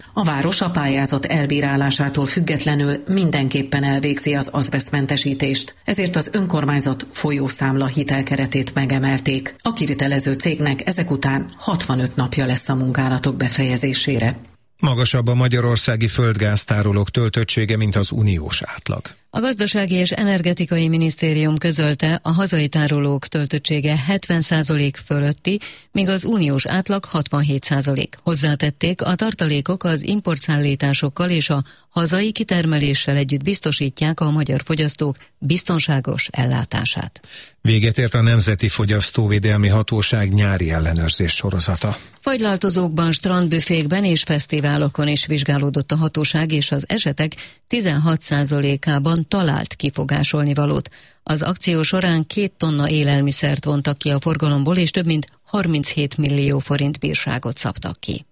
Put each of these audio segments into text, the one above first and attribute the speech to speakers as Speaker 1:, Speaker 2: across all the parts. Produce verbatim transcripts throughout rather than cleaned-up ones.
Speaker 1: A város a pályázat elbírálásától függetlenül mindenképpen elvégzi az azbesztmentesítést, ezért az önkormányzat folyószámla hitelkeretét megemelték. A kivitelező cégnek ezek után hatvanöt napja lesz a munkálatok befejezésére.
Speaker 2: Magasabb a magyarországi földgáztárolók töltöttsége, mint az uniós átlag.
Speaker 3: A Gazdasági és Energetikai Minisztérium közölte, a hazai tárolók töltöttsége hetven százalék fölötti, míg az uniós átlag hatvanhét százalék. Hozzátették, a tartalékok az importszállításokkal és a hazai kitermeléssel együtt biztosítják a magyar fogyasztók biztonságos ellátását.
Speaker 2: Véget ért a Nemzeti Fogyasztóvédelmi Hatóság nyári ellenőrzés sorozata.
Speaker 3: Fagylaltozókban, strandbüfékben és fesztiválokon is vizsgálódott a hatóság, és az esetek tizenhat százalékában talált kifogásolni valót. Az akció során két tonna élelmiszert vontak ki a forgalomból, és több mint harminchét millió forint bírságot szabtak ki.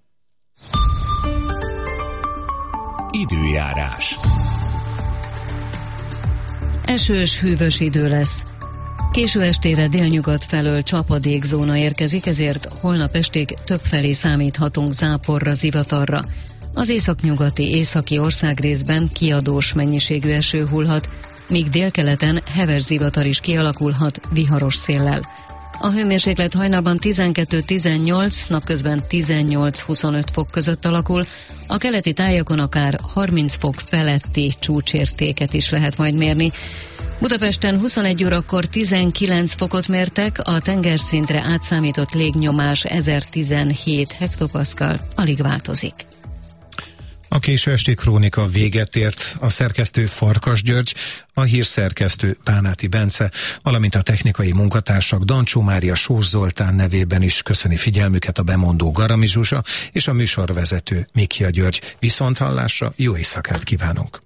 Speaker 4: Időjárás.
Speaker 3: Esős, hűvös idő lesz. Késő estére délnyugat felől csapadékzóna érkezik, ezért holnap estig többfelé számíthatunk záporra, zivatarra. Az északnyugati, északi országrészben kiadós mennyiségű eső hullhat, míg délkeleten heves zivatar is kialakulhat viharos széllel. A hőmérséklet hajnalban tizenkettő-tizennyolc, napközben tizennyolc-huszonöt fok között alakul, a keleti tájakon akár harminc fok feletti csúcsértéket is lehet majd mérni. Budapesten huszonegy órakor tizenkilenc fokot mértek, a tengerszintre átszámított légnyomás ezertizenhét hektopaszkal, alig változik.
Speaker 2: A késő esti krónika véget ért, a szerkesztő Farkas György, a hírszerkesztő Bánáti Bence, valamint a technikai munkatársak Dancsó Mária, Sós Zoltán nevében is köszöni figyelmüket a bemondó Garami Zsuzsa és a műsorvezető Mikia György. Viszonthallásra, jó éjszakát kívánunk!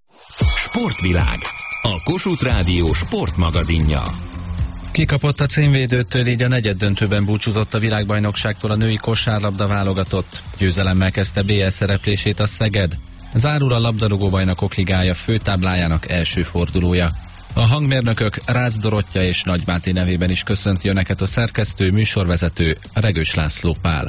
Speaker 4: Sportvilág, a Kossuth Rádió sportmagazinja.
Speaker 5: Kikapott a címvédőtől, így a negyeddöntőben búcsúzott a világbajnokságtól a női kosárlabda válogatott. Győzelemmel kezdte bé el szereplését a Szeged. Zárul a labdarúgó bajnokok ligája főtáblájának első fordulója. A hangmérnökök Rácz Dorottya és Nagy Máté nevében is köszönti önöket a szerkesztő, műsorvezető Regős László Pál.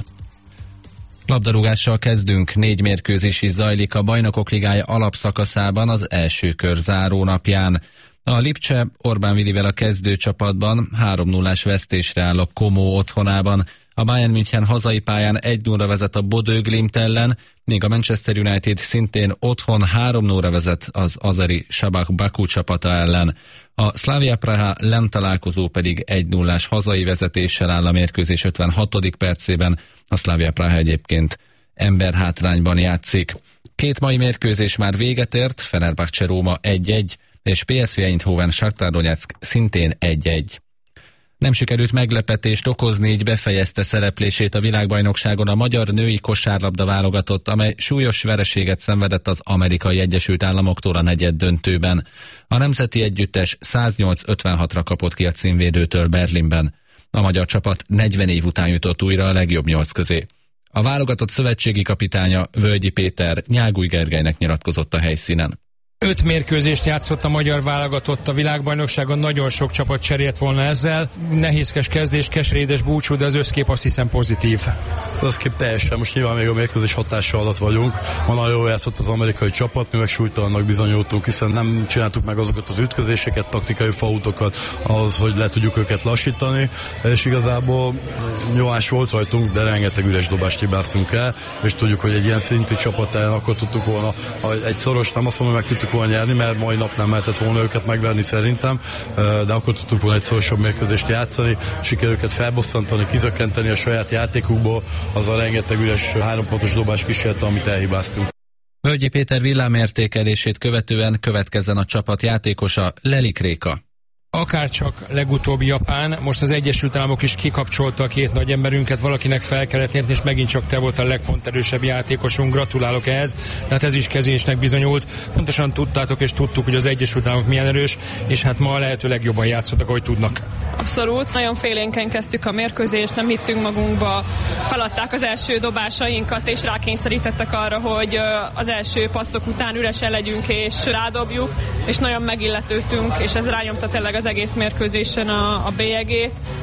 Speaker 5: Labdarúgással kezdünk, négy mérkőzés is zajlik a bajnokok ligája alapszakaszában az első kör záró napján. A Lipcse Orbán Vilivel a kezdőcsapatban három nullás vesztésre áll a Komó otthonában. A Bayern München hazai pályán egy nulla vezet a Bodø Glimt ellen, míg a Manchester United szintén otthon három nulla vezet az azeri Sabah Baku csapata ellen. A Slavia Praha lentalálkozó pedig egy nullás hazai vezetéssel áll a mérkőzés ötvenhatodik percében. A Slavia Praha egyébként emberhátrányban játszik. Két mai mérkőzés már véget ért, Fenerbahce Róma egy egy, és pé es vé Eindhoven Shakhtar Donetsk szintén egy egy. Nem sikerült meglepetést okozni, így befejezte szereplését a világbajnokságon a magyar női kosárlabda válogatott, amely súlyos vereséget szenvedett az Amerikai Egyesült Államoktól a negyeddöntőben. A nemzeti együttes száznyolc ötvenhatra kapott ki a címvédőtől Berlinben. A magyar csapat negyven év után jutott újra a legjobb nyolc közé. A válogatott szövetségi kapitánya, Völgyi Péter Nyágúj Gergelynek nyilatkozott a helyszínen.
Speaker 6: Öt mérkőzést játszott a magyar válogatott a világbajnokságon, nagyon sok csapat cserélt volna ezzel. Nehézkes kezdés, keserédes búcsú, de az összkép azt hiszem pozitív.
Speaker 7: Az összkép teljesen, most nyilván még a mérkőzés hatása alatt vagyunk. Ma nagyon jól játszott az amerikai csapat, mi meg súlytalannak bizonyultunk, hiszen nem csináltuk meg azokat az ütközéseket, taktikai fautokat ahhoz, hogy le tudjuk őket lassítani, és igazából nyomás volt rajtunk, de rengeteg üres dobást hibáztunk el, és tudjuk, hogy egy ilyen szintű csapat ellen akkor tudtuk volna, egy szoros, nem azt mondom, meg tudtuk volna nyerni, mert mai nap nem lehetett volna őket megverni szerintem, de akkor tudtuk volna egy szorosabb mérkőzést játszani, sikerül őket felbosszantani, kizökkenteni a saját játékukból, az a rengeteg üres hárompontos dobás kísérte, amit elhibáztunk.
Speaker 5: Völgyi Péter villámértékelését követően következzen a csapat játékosa, Lelik Réka.
Speaker 6: Akárcsak legutóbbi Japán, most az Egyesült Államok is kikapcsolta a két nagy emberünket, valakinek fel kellett lépni, és megint csak te volt a legponterősebb játékosunk, gratulálok ehhez, tehát ez is kezésnek bizonyult. Pontosan tudtátok és tudtuk, hogy az Egyesült Államok milyen erős, és hát ma a lehető legjobban játszottak, ahogy tudnak.
Speaker 8: Abszolút, nagyon félénken kezdtük a mérkőzést, nem hittünk magunkba, feladták az első dobásainkat, és rákényszerítettek arra, hogy az első passzok után üresen legyünk és rádobjuk, és nagyon megilletődtünk, és ez rányomta tényleg az egész mérkőzésen a, a bélyegét.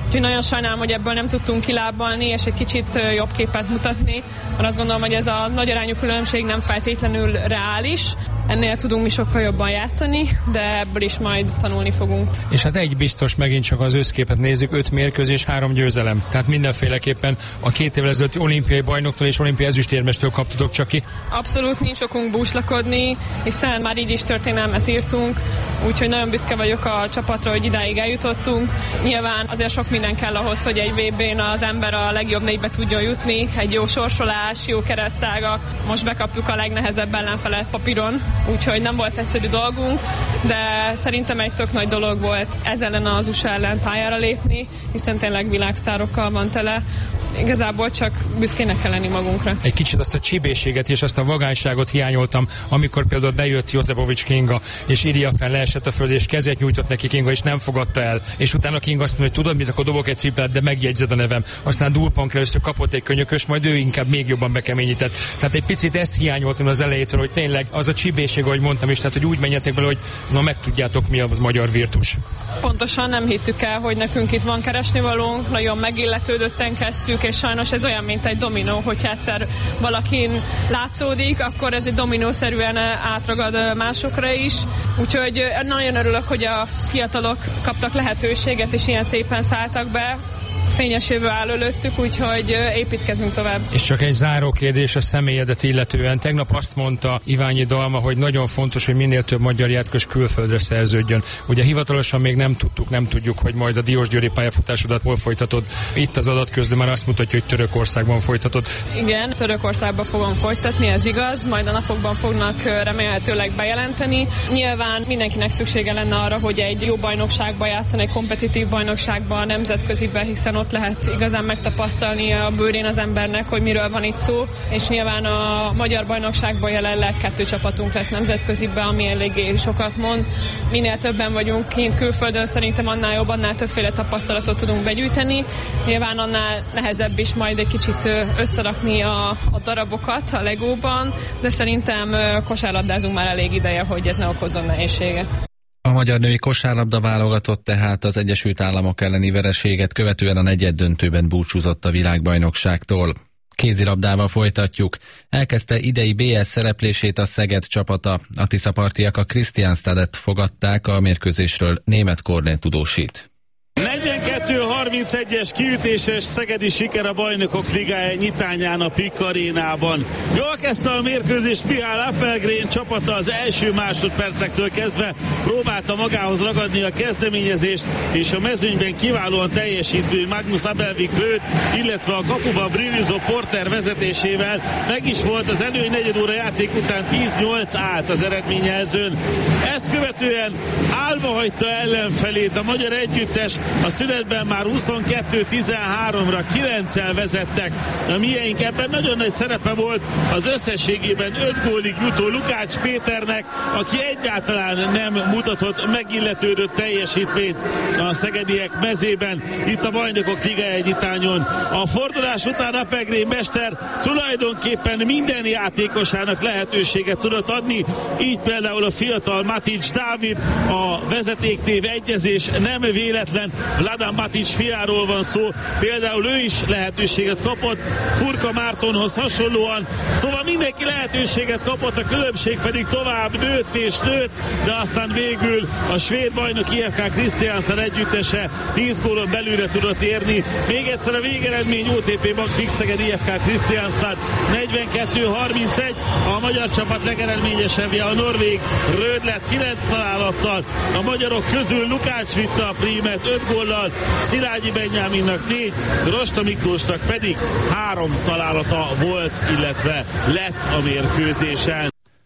Speaker 8: Úgyhogy nagyon sajnálom, hogy ebből nem tudtunk kilábalni, és egy kicsit jobb képet mutatni, mert azt gondolom, hogy ez a nagy arányú különbség nem feltétlenül reális. Ennél tudunk mi sokkal jobban játszani, de ebből is majd tanulni fogunk.
Speaker 6: És hát egy biztos, megint csak az összképet nézzük, öt mérkőzés, három győzelem. Tehát mindenféleképpen a két évvel ezelőtti olimpiai bajnoktól és olimpiai ezüstérmestől kaptatok csak ki.
Speaker 8: Abszolút nincs okunk búslakodni, hiszen már így is történelmet írtunk, úgyhogy nagyon büszke vagyok a csapatra, hogy idáig eljutottunk. Nyilván azért sok minden kell ahhoz, hogy egy vé bén az ember a legjobb négybe tudjon jutni, egy jó sorsolás, jó keresztágak. Most bekaptuk a legnehezebb ellenfelet papíron, úgyhogy nem volt egyszerű dolgunk, de szerintem egy tök nagy dolog volt ez ellen az u es á ellen pályára lépni, hiszen tényleg világsztárokkal van tele. Igazából csak büszkének kell lenni magunkra.
Speaker 6: Egy kicsit azt a csibészséget és azt a vagányságot hiányoltam, amikor például bejött Jozebovics Kinga, és írja fel, leesett a föld, és kezet nyújtott neki Kinga, és nem fogadta el. És utána Kinga azt mondja, hogy tudod mit, akkor dobok egy triplát, de megjegyzed a nevem. Aztán Dulpank először kapott egy könyökös, majd ő inkább még jobban bekeményített. Tehát egy picit ezt hiányoltam az elejétől, hogy tényleg az a csibészség, ahogy mondtam is, tehát hogy úgy menjetek bele, hogy na megtudjátok, mi az magyar virtus.
Speaker 8: Pontosan nem hittük el, hogy nekünk itt van keresnivalónk, nagyon megilletődötten kezdtük, és sajnos ez olyan, mint egy dominó, hogyha egyszer valakin látszódik, akkor ez egy dominószerűen átragad másokra is. Úgyhogy nagyon örülök, hogy a fiatalok kaptak lehetőséget, és ilyen szépen szálltak be. Fényes jövő áll előttük, úgyhogy építkezünk tovább.
Speaker 6: És csak egy záró kérdés a személyedet illetően. Tegnap azt mondta Iványi Dalma, hogy nagyon fontos, hogy minél több magyar játékos külföldre szerződjön. Ugye hivatalosan még nem tudtuk, nem tudjuk, hogy majd a diósgyőri pályafutásodat hol folytatod. Itt az adatközlő már azt mutatja, hogy Törökországban folytatod.
Speaker 8: Igen, Törökországban fogom folytatni, ez igaz. Majd a napokban fognak remélhetőleg bejelenteni. Nyilván mindenkinek szüksége lenne arra, hogy egy jó bajnokságban játszon, egy kompetitív bajnokságban, nemzetköziben, hiszen ott lehet igazán megtapasztalni a bőrén az embernek, hogy miről van itt szó, és nyilván a magyar bajnokságban jelenleg kettő csapatunk lesz nemzetköziben, ami eléggé sokat mond. Minél többen vagyunk kint külföldön, szerintem annál jobb, annál többféle tapasztalatot tudunk begyűjteni. Nyilván annál nehezebb is majd egy kicsit összerakni a, a darabokat a legóban, de szerintem kosárlabdázunk már elég ideje, hogy ez ne okozzon nehézséget.
Speaker 5: A magyar női kosárlabda válogatott tehát az Egyesült Államok elleni vereséget követően a negyeddöntőben búcsúzott a világbajnokságtól. Kézilabdával folytatjuk. Elkezdte idei bé el szereplését a Szeged csapata. A tiszapartiak a Kristianstadet fogadták, a mérkőzésről Németh Kornél tudósít.
Speaker 9: negyvenkettő harmincegyes kiütéses szegedi siker a Bajnokok Ligája nyitányán a Pik Arénában. Jól kezdte a mérkőzést Mihály Appelgren csapata, az első másodpercektől kezdve próbálta magához ragadni a kezdeményezést, és a mezőnyben kiválóan teljesítő Magnus Abelvik lőtt, illetve a kapuba Brillizó Porter vezetésével meg is volt az előny negyed óra játék után tíz nyolc állt az eredményjelzőn. Ezt követően állva hagyta ellenfelét a magyar együttes, a szünetben már huszonkettő tizenháromra kilenccel vezettek. A miénk ebben nagyon nagy szerepe volt az összességében öt gólig jutó Lukács Péternek, aki egyáltalán nem mutatott megilletődött teljesítményt a szegediek mezében itt a Bajnokok Ligája nyitányon. A fordulás után Appelgren mester tulajdonképpen minden játékosának lehetőséget tudott adni, így például a fiatal Matic Dávid, a vezetéknév egyezés nem véletlen, Vladan Matic fiáról van szó, például ő is lehetőséget kapott, Furka Mártonhoz hasonlóan, szóval mindenki lehetőséget kapott, a különbség pedig tovább nőtt és nőtt, de aztán végül a svéd bajnok i ef ká Kristianstad együttese tíz gólon belülre tudott érni. Még egyszer a végeredmény o té pé Bank Fix-Szeged i ef ká Kristianstad negyvenkettő harmincegy, a magyar csapat legeredményesebbje a norvég Rödlet kilenc találattal, a magyarok közül Lukács vitte a prímet öt góllal, Szilágyi Benyáminnak négy, Rosta Miklósnak pedig három találata volt, illetve lett a mérkőzésen.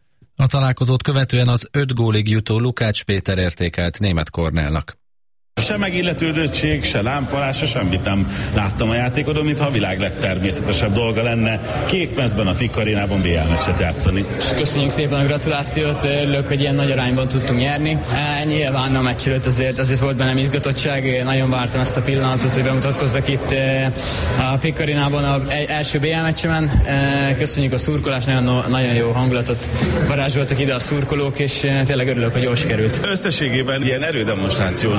Speaker 5: A találkozót követően az öt gólig jutó Lukács Péter értékelt Németh Kornélnak.
Speaker 9: Se megilletődöttség, se lámpalás, se semmit nem láttam a játékodon, mintha a világ legtermészetesebb dolga lenne kék mezben a Pik Arénában bé el meccset játszani.
Speaker 10: Köszönjük szépen a gratulációt, örülök, hogy ilyen nagy arányban tudtunk nyerni. E, nyilván a meccs előtt azért, azért volt bennem izgatottság, nagyon vártam ezt a pillanatot, hogy bemutatkozzak itt a Pik Arénában az első bé el meccsemen. E, köszönjük a szurkolást, nagyon, nagyon jó hangulatot varázsoltak ide a szurkolók, és tényleg örülök, hogy jól sikerült.
Speaker 9: Összességében ilyen erődemonstrációnak tűnt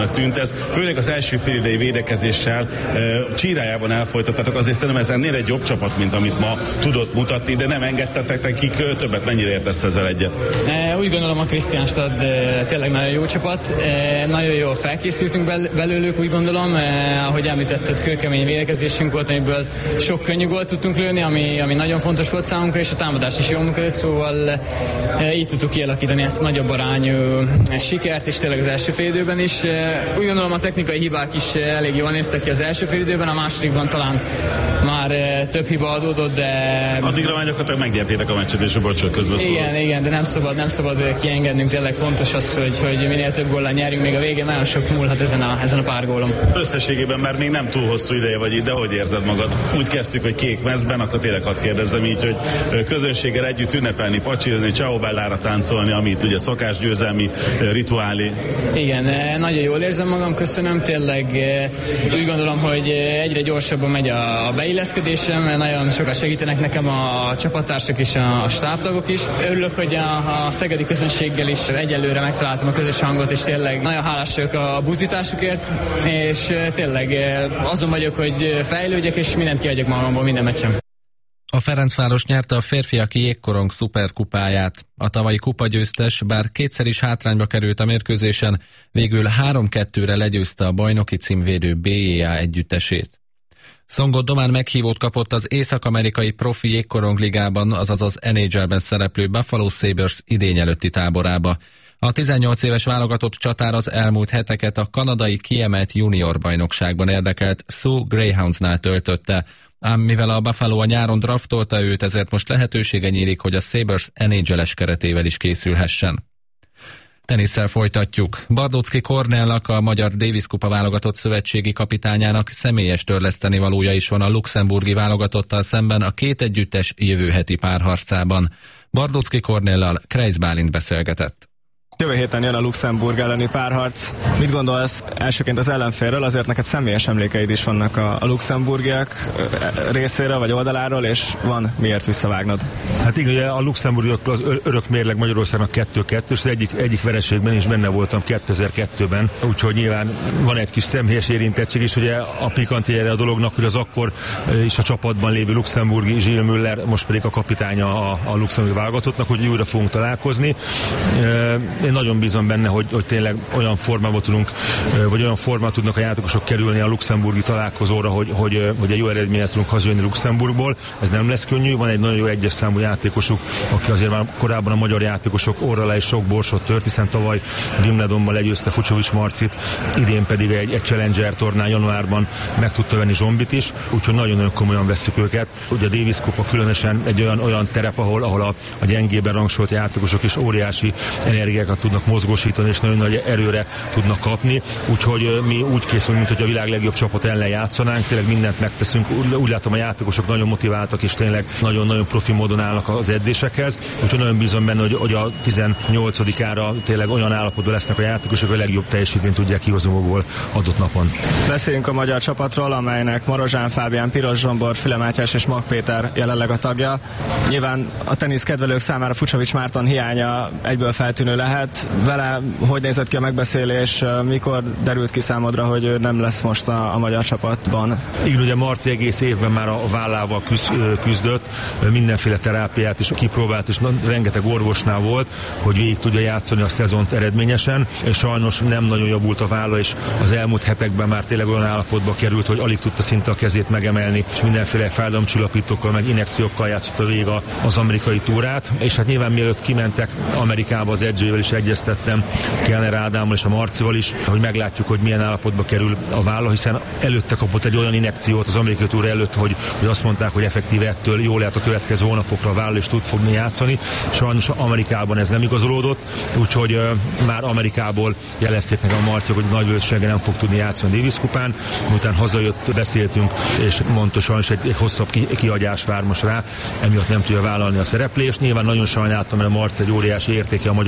Speaker 9: ez főleg az első félidei védekezéssel Csírájában elfolytattátok, azért szerintem ez ennél egy jobb csapat, mint amit ma tudott mutatni, de nem engedtetek nekik többet. Mennyire értesz ezzel egyet?
Speaker 10: Úgy gondolom, a Krisztiánstad tényleg nagyon jó csapat, nagyon jól felkészültünk belőlük, úgy gondolom, ahogy említetted, kőkemény védekezésünk volt, amiből sok könnyű gólt tudtunk lőni, ami, ami nagyon fontos volt számunkra, és a támadás is jól működött, szóval így tudtuk kialakítani ezt a nagyobb arányú sikert, és tényleg az első félidőben is. Úgy gondolom, a technikai hibák is elég jól néztek ki az első félidőben, a másodikban talán már több hiba adódott, de...
Speaker 9: Addigra már gyakorlatilag megnyertétek a meccset, és a bocsot közben szól.
Speaker 10: Igen, igen, de nem szabad, nem szabad kiengednünk, tényleg fontos az, hogy, hogy minél több góllal nyerjünk, még a végén nagyon sok múlhat ezen a, ezen a pár gólon.
Speaker 9: Összességében már még nem túl hosszú ideje vagy itt, de hogy érzed magad? Úgy kezdtük, hogy kék mezben, akkor tényleg hadd kérdezzem így, hogy közönséggel együtt ünnepelni, pacsizni, ciao bellára táncolni, amit ugye szokás, győzelmi rituálé.
Speaker 10: Igen, nagyon jól érzem magam, köszönöm, tényleg úgy gondolom, hogy egyre gyorsabban megy a, a beilleszkedésem, nagyon sokat segítenek nekem a csapattársak és a stábtagok is. Örülök, hogy a, a szegedi közönséggel is egyelőre megtaláltam a közös hangot, és tényleg nagyon hálás vagyok a buzításukért, és tényleg azon vagyok, hogy fejlődjek, és mindent kiadjak magamból minden meccsen.
Speaker 5: A Ferencváros nyerte a férfiak jégkorong szuperkupáját. A tavalyi kupagyőztes, bár kétszer is hátrányba került a mérkőzésen, végül három kettőre legyőzte a bajnoki címvédő bé é á együttesét. Szongot Domán meghívót kapott az észak-amerikai profi jégkorongligában, azaz az en há el-ben szereplő Buffalo Sabres idény előtti táborába. A tizennyolc éves válogatott csatár az elmúlt heteket a kanadai kiemelt junior bajnokságban érdekelt Sault Greyhoundsnál töltötte, ám mivel a Buffalo a nyáron draftolta őt, ezért most lehetősége nyílik, hogy a Sabres en há el-es keretével is készülhessen. Tenisszel folytatjuk. Bardóczky Kornélnak, a magyar Davis Kupa válogatott szövetségi kapitányának személyes törleszteni valója is van a luxemburgi válogatottal szemben a két együttes jövő heti párharcában. Bardóczky Kornéllal Kreis Bálint beszélgetett.
Speaker 11: Jövő héten jön a Luxemburg elleni párharc. Mit gondolsz elsőként az ellenfélről? Azért neked személyes emlékeid is vannak a, a luxemburgiak részéről vagy oldaláról, és van miért visszavágnod?
Speaker 12: Hát igen, ugye a luxemburgiak az örök mérleg Magyarországnak kettő kettő, és az egyik, egyik vereségben is benne voltam kétezer-kettőben, úgyhogy nyilván van egy kis személyes érintettség is, ugye a pikantjére a dolognak, hogy az akkor is a csapatban lévő luxemburgi Gilles Müller, most pedig a kapitánya a, a luxemburgi válogatottnak, hogy újra fogunk találkozni. Én nagyon bízom benne, hogy, hogy tényleg olyan formában tudunk, vagy olyan formában tudnak a játékosok kerülni a luxemburgi találkozóra, hogy, hogy, hogy egy jó eredményet tudunk hazajönni Luxemburgból. Ez nem lesz könnyű, van egy nagyon jó egyes számú játékosuk, aki azért már korábban a magyar játékosok orra alá is sok borsot tört, hiszen tavaly Wimbledonban legyőzte Fucsovics Marcit, idén pedig egy, egy Challenger tornán januárban meg tudta venni Zsombit is, úgyhogy nagyon-nagyon komolyan vesszük őket. Ugye a Davis Kupa különösen egy olyan, olyan terep, ahol, ahol a, a gyengében rangsolt játékosok is óriási energiákat tudnak mozgósítani, és nagyon nagy erőre tudnak kapni. Úgyhogy mi úgy készülünk, mint hogy a világ legjobb csapat ellen játszanánk, tényleg mindent megteszünk. Úgy látom, a játékosok nagyon motiváltak, és tényleg nagyon-nagyon profi módon állnak az edzésekhez. Úgyhogy nagyon bízom benne, hogy, hogy a tizennyolcadikára tényleg olyan állapotban lesznek a játékosok, hogy a legjobb teljesítményt tudják kihozni magukból adott napon.
Speaker 11: Beszéljünk a magyar csapatról, amelynek Marozsán Fábián, Piros Zsombor, Füle Mátyás és Mag Péter jelenleg a tagja. Nyilván a tenisz kedvelők számára Fucsovics Márton hiánya egyből feltűnő lehet. Vele hogy nézett ki a megbeszélés, mikor derült ki számodra, hogy ő nem lesz most a, a magyar csapatban?
Speaker 12: Igen, ugye Marci egész évben már a vállával küz, küzdött, mindenféle terápiát is kipróbált, és rengeteg orvosnál volt, hogy végig tudja játszani a szezont eredményesen, és sajnos nem nagyon javult a válla, és az elmúlt hetekben már tényleg olyan állapotba került, hogy alig tudta szinte a kezét megemelni, és mindenféle fájdalomcsillapítókkal, meg injekciókkal játszotta végig az amerikai túrát, és hát nyilván mielőtt kimentek Amerikába, az edzőjével is egyeztettem, Kellner Ádámmal és a Marcival is, hogy meglátjuk, hogy milyen állapotba kerül a válla, hiszen előtte kapott egy olyan injekciót az amerikai túra előtt, hogy, hogy azt mondták, hogy effektíve ettől jól lehet a következő hónapokra a válla és tud fogni játszani. Sajnos Amerikában ez nem igazolódott, úgyhogy uh, már Amerikából jelezték nekem a Marciak, hogy nagy valószínűséggel nem fog tudni játszani a Davis kupán. Miután hazajött, beszéltünk, és mondta, sajnos egy, egy hosszabb ki, kiadás vár most rá, emiatt nem tudja vállalni a szereplést. Nyilván nagyon sajnáltam, mert a Marci egy óriási értéke a magyar tenisznek,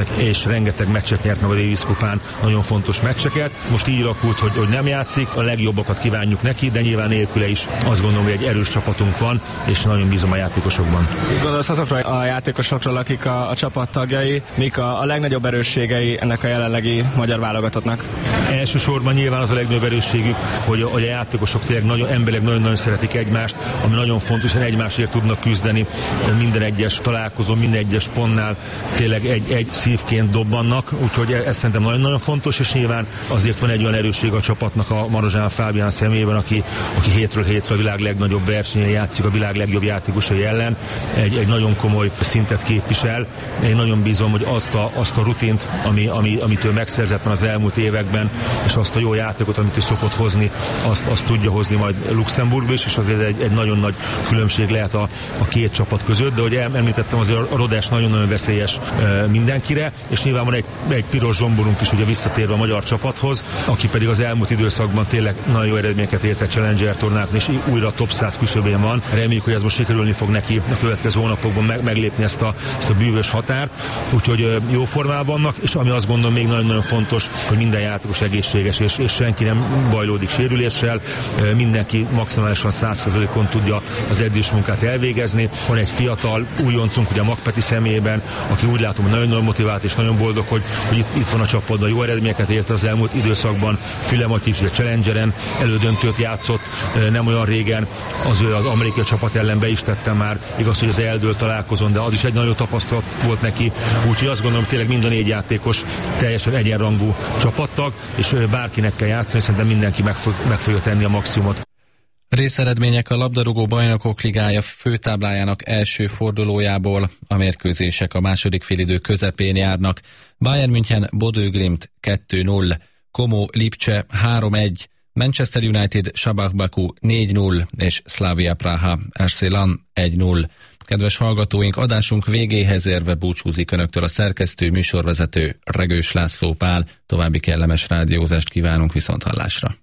Speaker 12: lesznek, és rengeteg meccset nyert meg a Davis kupán, nagyon fontos meccseket. Most így alakult, hogy, hogy nem játszik, a legjobbakat kívánjuk neki, de nyilván nélküle is azt gondolom, hogy egy erős csapatunk van, és nagyon bízom a játékosokban.
Speaker 11: Gondolsz azokra a játékosokról, akik a, a csapat tagjai, mik a, a legnagyobb erősségei ennek a jelenlegi magyar válogatottnak?
Speaker 12: Elsősorban nyilván az a legnagyobb erősségük, hogy a, hogy a játékosok tényleg nagyon emberek nagyon-nagyon szeretik egymást, ami nagyon fontos, hogy egymásért tudnak küzdeni minden egyes találkozón, minden egyes pontnál tényleg egy, egy szívként dobbannak, úgyhogy ez szerintem nagyon-nagyon fontos, és nyilván azért van egy olyan erősség a csapatnak a Marozsán Fábián személyében, aki, aki hétről hétre a világ legnagyobb versenyen játszik a világ legjobb játékosai ellen, egy, egy nagyon komoly szintet képvisel. Én nagyon bízom, hogy azt a, azt a rutint, ami, ami, amit ő megszerzett az elmúlt években, és azt a jó játékot, amit ő szokott hozni, azt, azt tudja hozni majd Luxemburgba is, és azért egy, egy nagyon nagy különbség lehet a, a két csapat között, de ahogy említettem, azért a Rodás nagyon-nagyon veszélyes e, mindenkire, és nyilván van egy, egy piros zsomborunk is ugye visszatérve a magyar csapathoz, aki pedig az elmúlt időszakban tényleg nagyon jó eredményeket ért a Challenger tornákon, és újra a top száz küszöbén van. Reméljük, hogy ez most sikerülni fog neki a következő hónapokban meg, meglépni ezt a, ezt a bűvös határt, úgyhogy jó formában vannak, és ami azt gondolom még nagyon-nagyon fontos, hogy minden játékos egészséges, és, és senki nem bajlódik sérüléssel, mindenki maximálisan száz százalékon tudja az edzés munkát elvégezni. Van egy fiatal újoncunk, ugye a Magpeti személyében, aki úgy látom, hogy nagyon-nagyon motivált és nagyon boldog, hogy, hogy itt, itt van a csapatban, jó eredményeket ért az elmúlt időszakban. Füle Matyi is, ugye Challengeren elődöntőt játszott nem olyan régen, az ő az amerikai csapat ellen be is tette már, igaz, hogy az eldől találkozón, de az is egy nagyon tapasztalat volt neki, úgyhogy azt gondolom, tényleg mind a négy játékos teljesen egyenrangú csapattag, és bárkinek kell játszani, szerintem mindenki meg, fog, meg fogja tenni a maximumot.
Speaker 5: Részeredmények a labdarúgó bajnokok ligája főtáblájának első fordulójából. A mérkőzések a második félidő közepén járnak. Bayern München Bodø Glimt kettő null, Como Lipcse három egy, Manchester United Sabah Baku négy null és Slavia Praha Arselan egy null. Kedves hallgatóink, adásunk végéhez érve búcsúzik önöktől a szerkesztő, műsorvezető Regős László Pál. További kellemes rádiózást kívánunk, viszonthallásra.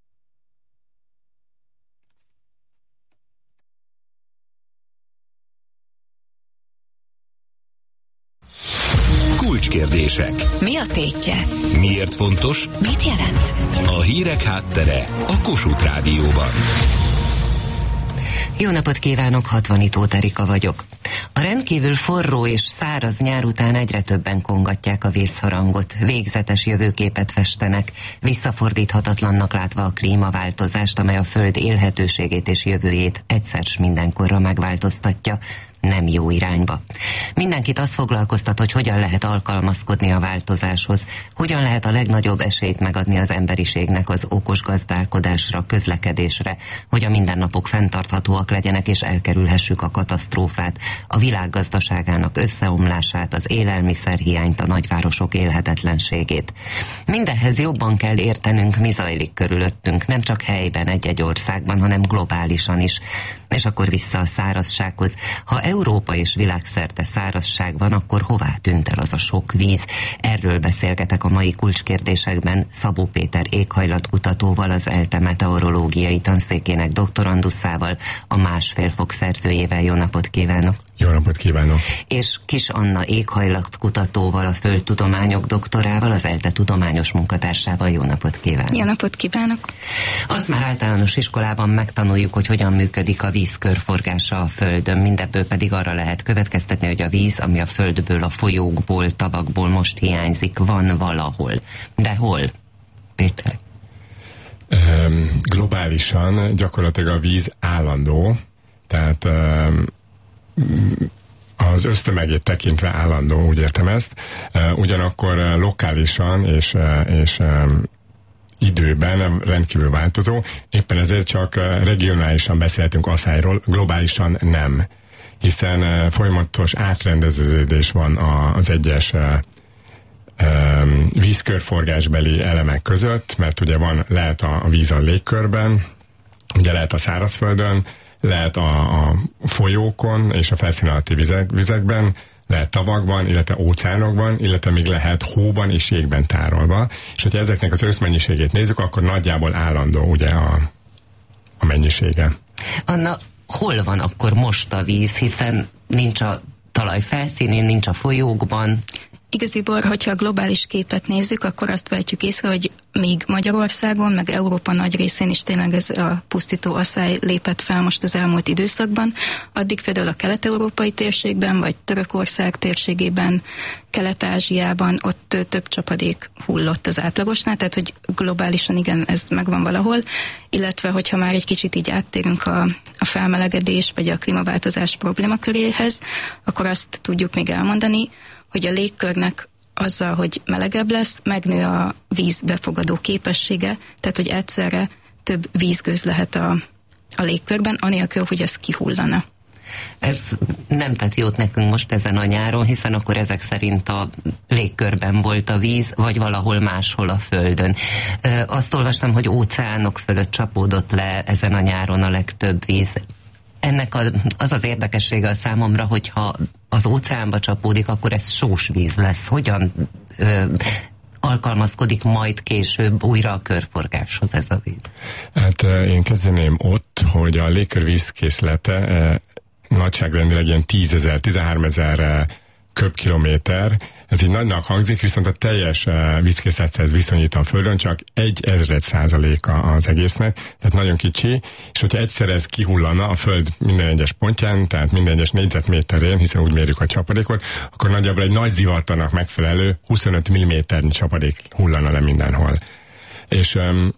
Speaker 4: Kulcskérdések.
Speaker 13: Mi a tétje?
Speaker 4: Miért fontos?
Speaker 13: Mit jelent?
Speaker 4: A hírek háttere a Kossuth Rádióban.
Speaker 13: Jó napot kívánok, Hatvanitó Erika vagyok. A rendkívül forró és száraz nyár után egyre többen kongatják a vészharangot, végzetes jövőképet festenek, visszafordíthatatlannak látva a klímaváltozást, amely a Föld élhetőségét és jövőjét egyszer s mindenkorra megváltoztatja, nem jó irányba. Mindenkit az foglalkoztat, hogy hogyan lehet alkalmazkodni a változáshoz, hogyan lehet a legnagyobb esélyt megadni az emberiségnek az okos gazdálkodásra, közlekedésre, hogy a mindennapok fenntarthatóak legyenek és elkerülhessük a katasztrófát, a világ gazdaságának összeomlását, az élelmiszerhiányt, a nagyvárosok élhetetlenségét. Mindehhez jobban kell értenünk, mi zajlik körülöttünk, nem csak helyben, egy-egy országban, hanem globálisan is. És akkor vissza a szárazsághoz. Ha Európa és világszerte szárazság van, akkor hová tűnt el az a sok víz? Erről beszélgetek a mai kulcskérdésekben Szabó Péter éghajlatkutatóval, az ELTE meteorológiai tanszékének doktoranduszával, a Másfél fok szerzőjével. Jó napot kívánok!
Speaker 14: Jó napot kívánok!
Speaker 13: És Kis Anna éghajlatkutatóval, a földtudományok doktorával, az ELTE tudományos munkatársával. Jó napot kívánok!
Speaker 15: Jó napot kívánok!
Speaker 13: Azt már általános iskolában megtanuljuk, hogy hogyan működik a víz körforgása a Földön. Mindebből pedig arra lehet következtetni, hogy a víz, ami a Földből, a folyókból, tavakból most hiányzik, van valahol. De hol? Péter?
Speaker 14: Um, globálisan gyakorlatilag a víz állandó, tehát um, az ösztömegét tekintve állandó, úgy értem ezt. Uh, ugyanakkor uh, lokálisan és, uh, és um, időben rendkívül változó, éppen ezért csak regionálisan beszéltünk asszályról, globálisan nem, hiszen folyamatos átrendeződés van az egyes vízkörforgásbeli elemek között, mert ugye van, lehet a víz a légkörben, ugye lehet a szárazföldön, lehet a, a folyókon és a felszín alatti vizek, vizekben, lehet tavakban, illetve óceánokban, illetve még lehet hóban és jégben tárolva. És hogyha ezeknek az összmennyiségét nézzük, akkor nagyjából állandó ugye a, a mennyisége.
Speaker 13: Anna, hol van akkor most a víz, hiszen nincs a talaj felszínén, nincs a folyókban?
Speaker 15: Igaziból, hogyha a globális képet nézzük, akkor azt vehetjük észre, hogy míg Magyarországon, meg Európa nagy részén is tényleg ez a pusztító asszály lépett fel most az elmúlt időszakban, addig például a kelet-európai térségben, vagy Törökország térségében, Kelet-Ázsiában ott több csapadék hullott az átlagosnál, tehát hogy globálisan igen, ez megvan valahol, illetve hogyha már egy kicsit így áttérünk a, a felmelegedés, vagy a klímaváltozás problémaköréhez, akkor azt tudjuk még elmondani, hogy a légkörnek azzal, hogy melegebb lesz, megnő a víz befogadó képessége, tehát hogy egyszerre több vízgőz lehet a, a légkörben, anélkül, hogy az kihullana.
Speaker 13: Ez nem tett jót nekünk most ezen a nyáron, hiszen akkor ezek szerint a légkörben volt a víz, vagy valahol máshol a földön. Azt olvastam, hogy óceánok fölött csapódott le ezen a nyáron a legtöbb víz. Ennek a, az az érdekessége a számomra, hogyha az óceánba csapódik, akkor ez sós víz lesz. Hogyan ö, alkalmazkodik majd később újra a körforgáshoz ez a víz?
Speaker 14: Hát én kezdeném ott, hogy a légkör vízkészlete eh, nagyságrendileg ilyen tízezer, tizenháromezer köbkilométer. Ez így nagynak hangzik, viszont a teljes uh, vízkészlethez viszonyítva a Földön csak egy ezred százaléka az egésznek, tehát nagyon kicsi, és hogyha egyszer ez kihullana a Föld minden egyes pontján, tehát minden egyes négyzetméterén, hiszen úgy mérjük a csapadékot, akkor nagyjából egy nagy zivatarnak megfelelő huszonöt milliméternyi csapadék hullana le mindenhol. És um,